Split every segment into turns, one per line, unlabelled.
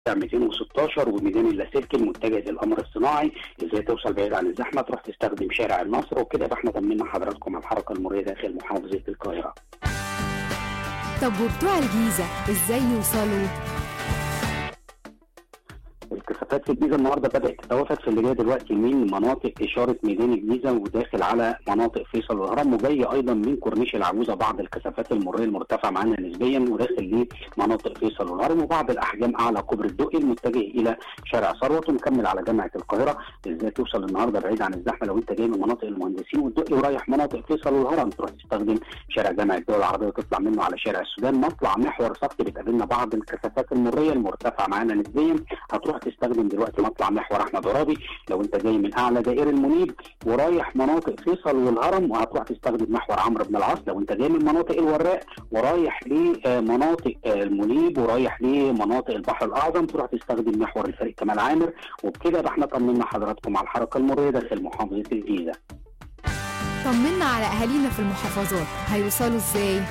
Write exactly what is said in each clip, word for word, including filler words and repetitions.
مئتين وستاشر وميدان اللاسلكي المتجه للقمر الصناعي. ازاي توصل بعيد عن الزحمه؟ تروح تستخدم شارع النصر. وكده يبقى احنا طمنا حضراتكم على الحركه المروريه داخل محافظه القاهره.
طب وبتوع الجيزه ازاي يوصلوا؟
الكثافات في الجيزه النهارده بدات تتوافد في اللي جاي دلوقتي من مناطق اشاره ميدان الجيزه وداخل على مناطق فيصل والهرم، وجاي ايضا من كورنيش العجوزه بعض الكثافات المروريه المرتفعه معانا نسبيا وداخل لمناطق فيصل والهرم، وبعض الاحجام اعلى كوبري الدقي المتجه الى شارع ثروت ومكمل على جامعه القاهره. ازاي توصل النهارده بعيد عن الزحمه؟ لو انت جاي من مناطق المهندسين والدقي ورايح مناطق فيصل والهرم تروح تستخدم شارع جامعه الدول العربيه وتطلع منه على شارع السودان. مطلع محور سقط بتقابلنا بعض الكثافات المروريه المرتفعه معانا نسبيا، هتروح تستخدم دلوقتي مطلع محور احمد عرابي. لو انت جاي من اعلى دائري المنيب ورايح مناطق فيصل والهرم وهتروح تستخدم محور عمرو بن العاص. لو انت جاي من مناطق الوراق ورايح لمناطق المنيب ورايح لمناطق البحر الاعظم تروح تستخدم محور الفريق كمال عامر. وبكده يبقى احنا طمنا حضراتكم على الحركه المروريه داخل محافظه الجيزه.
طمنا على اهالينا في المحافظات، هيوصلوا ازاي؟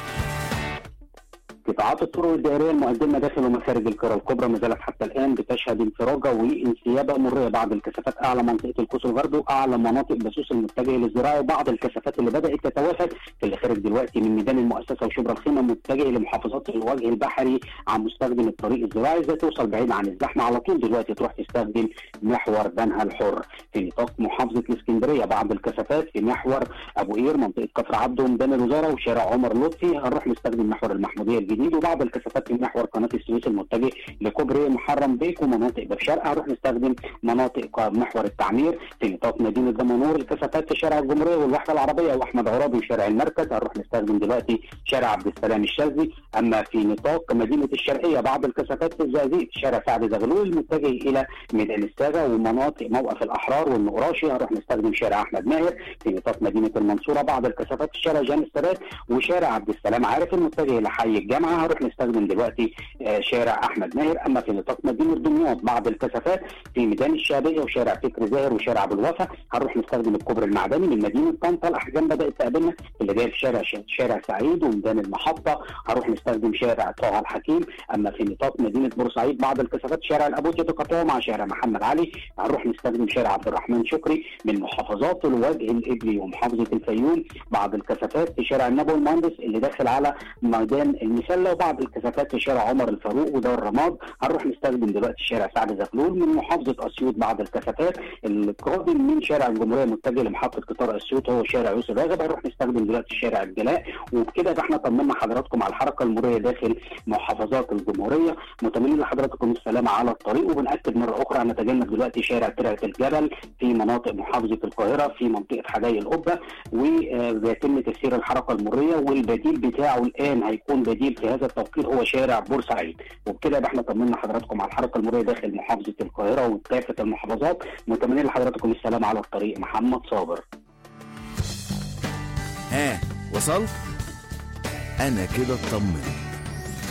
قطاعات الطرق الدائريه المقدمه داخل ومخارج القاهره الكبرى ما زالت حتى الان بتشهد انفراجه وانسيابه مريه. بعض الكثافات اعلى منطقه القوس الغربي واعلى مناطق بسوس المتجه للزراعي، وبعض الكثافات اللي بدات تتوافد في اللي خارج دلوقتي من ميدان المؤسسه وشبرا الخيمه متجه لمحافظات الوجه البحري عن مستخدم الطريق الزراعي. ازاي توصل بعيد عن الزحمه؟ على طول دلوقتي تروح تستخدم محور بنها الحر. في نطاق محافظه الاسكندريه بعض الكثافات في محور ابو قير منطقه كفر عبده وميدان الوزاره وشارع عمر لطفي هنروح نستخدم محور المحموديه الجديد، وبعض الكثافات في محور قناه السويس المتجه لكوبري محرم بيك ومناطق باب شرقه هنروح نستخدم مناطق محور التعمير. في نطاق مدينه دمنهور الكثافات في شارع الجمهوريه والوحده العربيه واحمد عرابي وشارع المركز هنروح نستخدم دلوقتي شارع عبد السلام الشاذلي. اما في نطاق مدينه الشرقيه بعض الكثافات في الزقازيق شارع سعد زغلول المتجه الى ميدان الساغه ومناطق موقف الاحرار والنقراشي هنروح نستخدم شارع احمد ماهر. في نطاق مدينه المنصوره بعض الكثافات في شارع جامع السادات وشارع عبد السلام عارف المتجه الى حي الجامعه هنروح نستخدم دلوقتي شارع احمد ماهر. اما في نطاق مدينه دمياط بعض الكثافات في ميدان الشعبيه وشارع فكري زاهر وشارع ابو الوفا هنروح نستخدم الكوبري المعدني. من مدينه طنطا الاحجام بدات تقابلنا اللي جاي في شارع شارع سعيد وميدان المحطه هنروح نستخدم شارع طه الحكيم. اما في نطاق مدينه بورسعيد بعض الكثافات شارع الابوتي تقاطعه مع شارع محمد علي هنروح نستخدم شارع عبد الرحمن شكري. من محافظات الوجه القبلي ومحافظه الفيوم بعض الكثافات في شارع النبوي المهندس اللي داخل على ميدان المسله، وبعض الكثافات في شارع عمر الفاروق ودار رماد هنروح نستخدم دلوقتي شارع سعد زغلول. من محافظه اسيوط بعض الكثافات القادم من شارع الجمهوريه متجه لمحطه قطار اسيوط هو شارع يوسف راغب هنروح نستخدم دلوقتي شارع الجلاء. وبكده احنا طمنا حضراتكم على الحركه المروريه داخل محافظات الجمهوريه. متمنين لحضراتكم السلامه على الطريق، وبنأكد مره اخرى هنتجنب دلوقتي شارع ترعه الجبل في مناطق محافظه القاهره في منطقه حدائق القبه، وبيتم تسيير الحركه المروريه والبديل بتاعه الان هيكون بديل في هذا التوقيت هو شارع بورسعيد. وبكده يبقى احنا طمنا حضراتكم على الحركه المروريه داخل محافظه القاهره وكافه المحافظات. متمنين لحضراتكم السلامه على الطريق. محمد صابر.
ها وصلت؟ انا كده اطمنت.